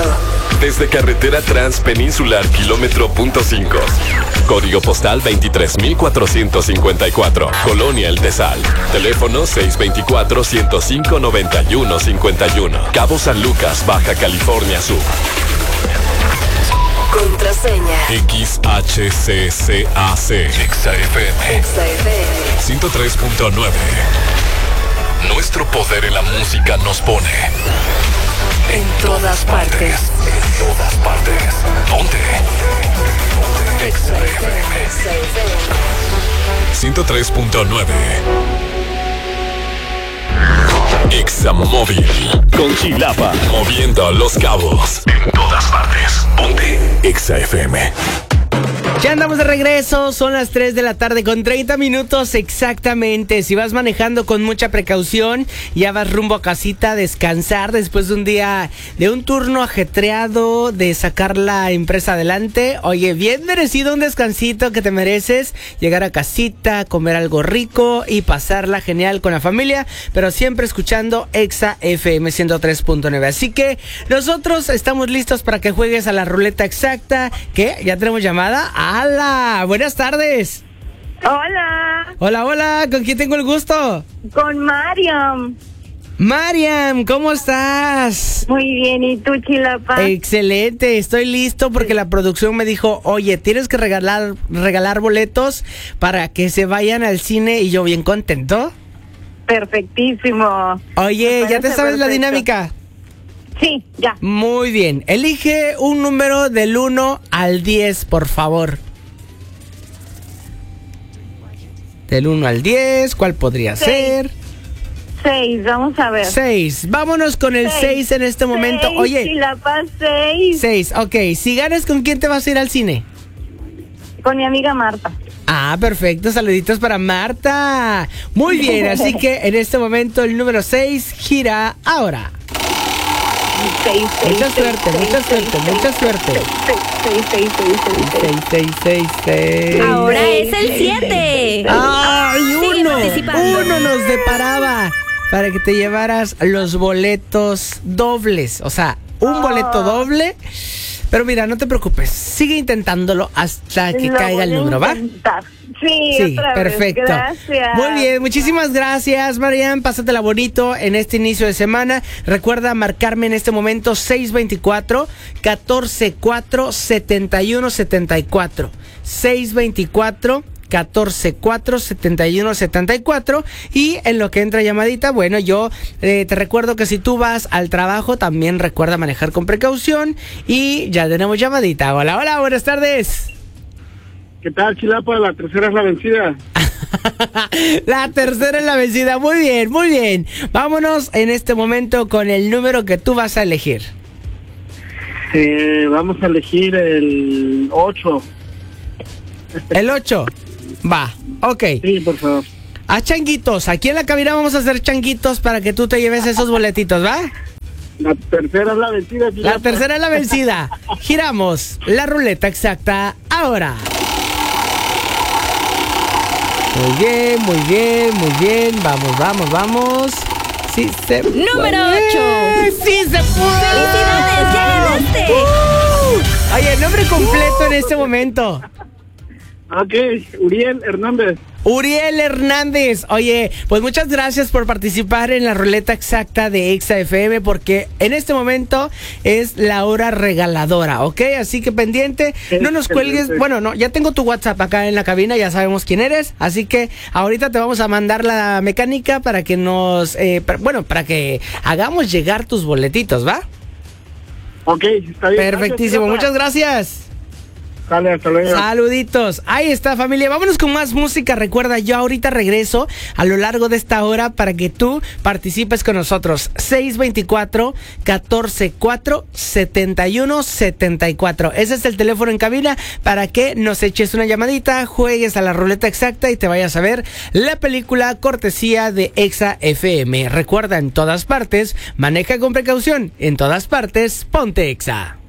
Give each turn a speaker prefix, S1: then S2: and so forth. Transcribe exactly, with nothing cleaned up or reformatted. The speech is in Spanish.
S1: Desde carretera transpeninsular kilómetro punto cinco. Código postal veintitrés mil cuatrocientos cincuenta y cuatro. Colonia El Tesal. Teléfono seis dos cuatro, uno cero cinco, nueve uno cinco uno. Cabo San Lucas, Baja California Sur.
S2: Contraseña
S1: X H C C A C. Exa F M
S2: Exa F M
S1: ciento tres punto nueve. Nuestro poder en la música nos pone
S2: en todas partes.
S1: En todas partes. Ponte. Exa F M ciento tres punto nueve. Exa Móvil. Con Chilapa. Moviendo los cabos. En todas partes. Ponte. Exa F M.
S3: Ya andamos de regreso, son las tres de la tarde con treinta minutos exactamente. Si vas manejando con mucha precaución, ya vas rumbo a casita a descansar después de un día, de un turno ajetreado, de sacar la empresa adelante. Oye, bien merecido un descansito que te mereces, llegar a casita, comer algo rico y pasarla genial con la familia, pero siempre escuchando Exa F M ciento tres punto nueve. Así que nosotros estamos listos para que juegues a la ruleta exacta. ¿Qué? ¿Ya tenemos llamada? ¡Hala! Buenas tardes.
S4: Hola.
S3: Hola, hola. ¿Con quién tengo el gusto?
S4: Con Mariam.
S3: Mariam, ¿cómo estás?
S4: Muy bien, ¿y tú, Chilapa?
S3: Excelente, estoy listo porque la producción me dijo, oye, tienes que regalar, regalar boletos para que se vayan al cine y yo bien contento.
S4: Perfectísimo.
S3: Oye, ¿ya te sabes
S4: perfecto.
S3: la dinámica?
S4: Sí, ya.
S3: Muy bien, elige un número del uno al diez, por favor. Del uno al diez, ¿cuál podría
S4: Seis.
S3: ser?
S4: Seis, vamos a ver.
S3: seis. Vámonos con el seis en este momento.
S4: Seis,
S3: Oye.
S4: Chilapa, seis.
S3: seis, ok. Si ganas, ¿con quién te vas a ir al cine?
S4: Con mi amiga Marta.
S3: Ah, perfecto. Saluditos para Marta. Muy bien, así que en este momento el número seis gira ahora.
S4: Seis, seis,
S3: Mucha
S4: seis,
S3: suerte,
S4: seis,
S3: mucha
S4: seis,
S3: suerte,
S4: seis,
S3: mucha
S4: seis,
S3: suerte.
S4: seis, seis, seis, seis, seis, seis.
S3: seis, seis, seis, seis.
S5: Ahora es el siete.
S3: ¡Ay,
S5: Sigue
S3: uno!
S5: participando.
S3: Uno nos deparaba para que te llevaras los boletos dobles. O sea, un boleto doble. Pero mira, no te preocupes. Sigue intentándolo hasta que
S4: Lo
S3: caiga el
S4: voy a
S3: número, ¿va?
S4: intentar. Sí,
S3: Sí,
S4: otra vez.
S3: perfecto.
S4: Gracias.
S3: Muy bien, muchísimas gracias, Mariam. Pásatela bonito en este inicio de semana. Recuerda marcarme en este momento seis dos cuatro, uno cuatro cuatro, siete uno siete cuatro. seis dos cuatro, uno cuatro cuatro, siete uno siete cuatro. Y en lo que entra llamadita, bueno, yo eh, te recuerdo que si tú vas al trabajo, también recuerda manejar con precaución. Y ya tenemos llamadita. Hola, hola, buenas tardes.
S6: ¿Qué tal, Chilapa? La tercera es la vencida.
S3: La tercera es la vencida. Muy bien, muy bien. Vámonos en este momento con el número que tú vas a elegir.
S6: Eh, vamos a elegir el ocho.
S3: El ocho. Va, ok.
S6: Sí, por favor.
S3: A changuitos. Aquí en la cabina vamos a hacer changuitos para que tú te lleves esos boletitos, ¿va?
S6: La tercera es la vencida, Chilapa.
S3: La tercera es la vencida. Giramos la ruleta exacta ahora. Muy bien, muy bien, muy bien. Vamos, vamos, vamos. Sí se
S5: Número
S3: puede.
S5: ocho.
S3: Sí se puede.
S5: ¡Felicidades! ¡Ya ganaste!
S3: Uh, Oye, el nombre completo en este momento.
S6: Ok, Uriel Hernández.
S3: Uriel Hernández. Oye, pues muchas gracias por participar en la ruleta exacta de Exa F M, porque en este momento es la hora regaladora, ¿ok? Así que pendiente, no nos cuelgues. Bueno, no, ya tengo tu WhatsApp acá en la cabina, ya sabemos quién eres, así que ahorita te vamos a mandar la mecánica para que nos, eh, para- bueno, para que hagamos llegar tus boletitos, ¿va?
S6: Ok, está bien.
S3: Perfectísimo,
S6: Gracias,
S3: muchas gracias.
S6: Sale, hasta luego.
S3: Saluditos. Ahí está, familia. Vámonos con más música. Recuerda, yo ahorita regreso a lo largo de esta hora para que tú participes con nosotros. seis dos cuatro, uno cuatro cuatro, siete uno siete cuatro. Ese es el teléfono en cabina para que nos eches una llamadita, juegues a la ruleta exacta y te vayas a ver la película cortesía de Exa F M. Recuerda, en todas partes, maneja con precaución. En todas partes, ponte Exa.